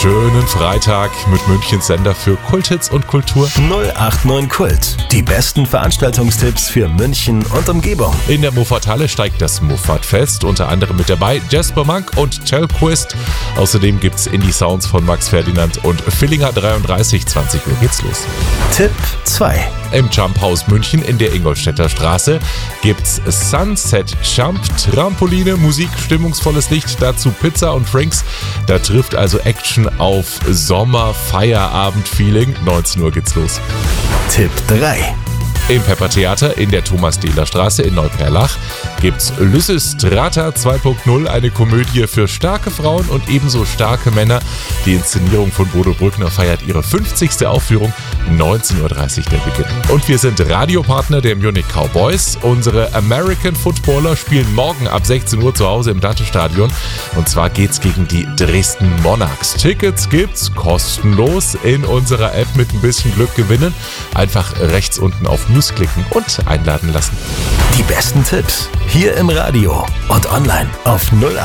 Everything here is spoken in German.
schönen Freitag mit Münchens Sender für Kulthits und Kultur. 089 Kult. Die besten Veranstaltungstipps für München und Umgebung. In der Muffathalle steigt das Muffatfest, unter anderem mit dabei Jasper Monk und Telquist. Außerdem gibt's Indie-Sounds von Max Ferdinand und Villinger 33. 20 Uhr geht's los. Tipp 2. Im Jump House München in der Ingolstädter Straße gibt's Sunset Jump, Trampoline, Musik, stimmungsvolles Licht, dazu Pizza und Drinks. Da trifft also Action auf Sommer-Feierabend-Feeling. 19 Uhr geht's los. Tipp 3. Im Pepper-Theater in der Thomas-Dehler-Straße in Neuperlach gibt's Lysistrata 2.0, eine Komödie für starke Frauen und ebenso starke Männer. Die Inszenierung von Bodo Brückner feiert ihre 50. Aufführung, 19.30 Uhr der Beginn. Und wir sind Radiopartner der Munich Cowboys. Unsere American Footballer spielen morgen ab 16 Uhr zu Hause im Dante-Stadion. Und zwar geht's gegen die Dresden Monarchs. Tickets gibt's kostenlos in unserer App, mit ein bisschen Glück gewinnen. Einfach rechts unten auf News klicken und einladen lassen. Die besten Tipps hier im Radio und online auf 089